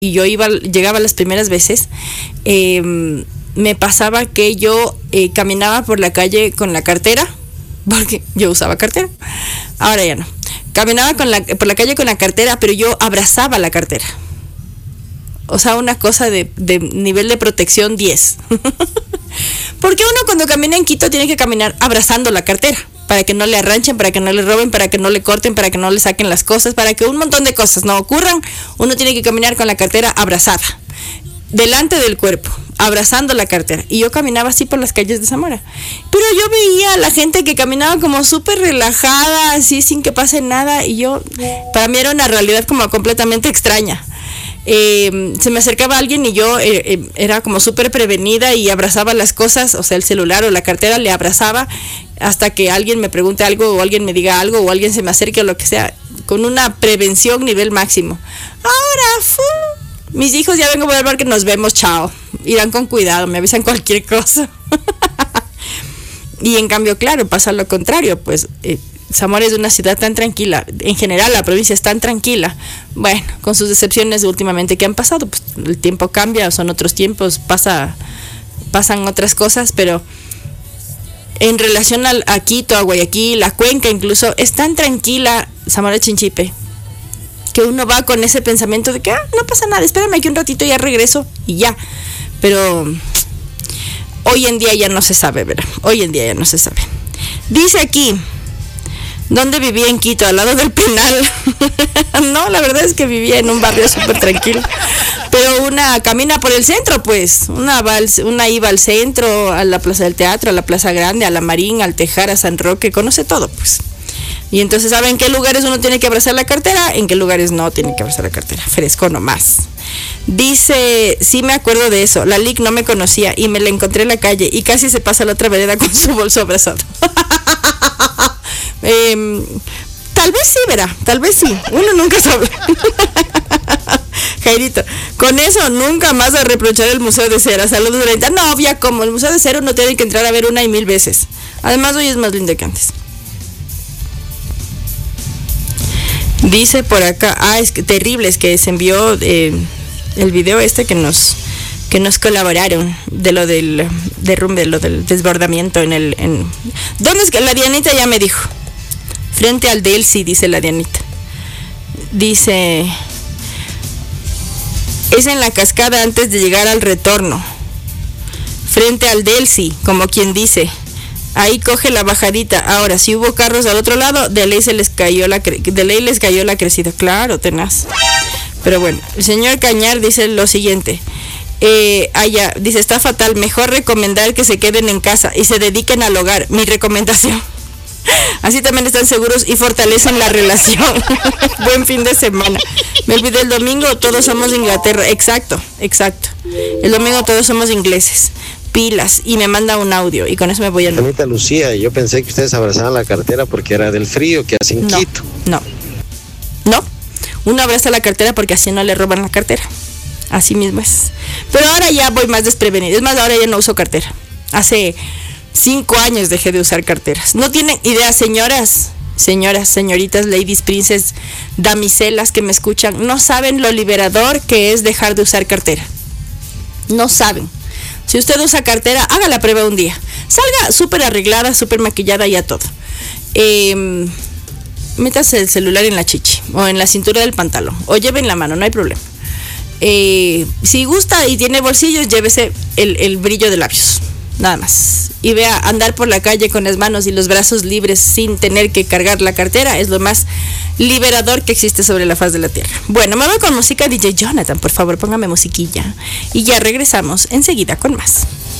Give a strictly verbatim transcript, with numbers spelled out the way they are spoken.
y yo iba, llegaba las primeras veces, eh, me pasaba que yo eh, caminaba por la calle con la cartera, porque yo usaba cartera, ahora ya no. Caminaba con la, por la calle con la cartera, pero yo abrazaba la cartera. O sea, una cosa de, de nivel de protección diez. Porque uno cuando camina en Quito tiene que caminar abrazando la cartera, para que no le arranchen, para que no le roben, para que no le corten, para que no le saquen las cosas, para que un montón de cosas no ocurran. Uno tiene que caminar con la cartera abrazada, delante del cuerpo, abrazando la cartera. Y yo caminaba así por las calles de Zamora. Pero yo veía a la gente que caminaba como súper relajada, así sin que pase nada. Y yo, para mí era una realidad como completamente extraña. Eh, se me acercaba alguien y yo eh, eh, era como súper prevenida y abrazaba las cosas, o sea, el celular o la cartera, le abrazaba hasta que alguien me pregunte algo o alguien me diga algo o alguien se me acerque o lo que sea, con una prevención nivel máximo. Ahora, fu, mis hijos ya vengo a ver que nos vemos, chao, irán con cuidado, me avisan cualquier cosa. Y en cambio, claro, pasa lo contrario, pues eh, Zamora es una ciudad tan tranquila, en general la provincia es tan tranquila, bueno, con sus excepciones últimamente que han pasado, pues el tiempo cambia, son otros tiempos, pasa, pasan otras cosas, pero en relación a, a Quito, a Guayaquil, a Cuenca incluso, es tan tranquila Zamora Chinchipe, que uno va con ese pensamiento de que ah, no pasa nada, espérame aquí un ratito, ya regreso y ya, pero hoy en día ya no se sabe, ¿verdad? Hoy en día ya no se sabe. Dice aquí, ¿dónde vivía en Quito? Al lado del penal. No, la verdad es que vivía en un barrio súper tranquilo. Pero una camina por el centro, pues. Una, va al, una iba al centro, a la Plaza del Teatro, a la Plaza Grande, a la Marín, al Tejar, a San Roque, conoce todo, pues. Y entonces sabe en qué lugares uno tiene que abrazar la cartera, en qué lugares no tiene que abrazar la cartera. Fresco nomás. Dice, sí me acuerdo de eso, la L I C no me conocía y me la encontré en la calle y casi se pasa a la otra vereda con su bolso abrazado. Eh, tal vez sí, verá, tal vez sí, uno nunca sabe. Jairito, con eso nunca más a reprochar el Museo de Cera. Saludos, Brenda. No, ya como el Museo de Cera uno tiene que entrar a ver una y mil veces. Además hoy es más lindo que antes. Dice por acá, ah, es que terrible, es que se envió eh, el video este que nos que nos colaboraron de lo del derrumbe, lo del desbordamiento en el en ¿dónde es que la Dianita ya me dijo? Frente al Delsi, dice la Dianita. Dice, es en la cascada antes de llegar al retorno. Frente al Delsi, como quien dice. Ahí coge la bajadita. Ahora, si hubo carros al otro lado, de ley se les cayó la cre- de ley les cayó la crecida. Claro, tenaz. Pero bueno, el señor Cañar dice lo siguiente. Eh, allá, dice, está fatal, mejor recomendar que se queden en casa y se dediquen al hogar. Mi recomendación. Así también están seguros y fortalecen la relación. Buen fin de semana. Me olvidé el domingo, todos somos de Inglaterra. Exacto, exacto. El domingo todos somos ingleses. Pilas, y me manda un audio y con eso me voy a... Anita Lucía, yo pensé que ustedes abrazaban la cartera porque era del frío que hace en no, Quito. No, no. Uno abraza la cartera porque así no le roban la cartera. Así mismo es. Pero ahora ya voy más desprevenido. Es más, ahora ya no uso cartera. Hace cinco años dejé de usar carteras. No tienen idea, señoras, señoras, señoritas, ladies, princess, damiselas que me escuchan. No saben lo liberador que es dejar de usar cartera. No saben. Si usted usa cartera, haga la prueba un día. Salga súper arreglada, súper maquillada y a todo. Eh, métase el celular en la chichi o en la cintura del pantalón o lleve en la mano, no hay problema. Eh, si gusta y tiene bolsillos, llévese el, el brillo de labios, nada más. Y vea, andar por la calle con las manos y los brazos libres sin tener que cargar la cartera es lo más liberador que existe sobre la faz de la tierra. Bueno, me voy con música. D J Jonathan, por favor, póngame musiquilla. Y ya regresamos enseguida con más.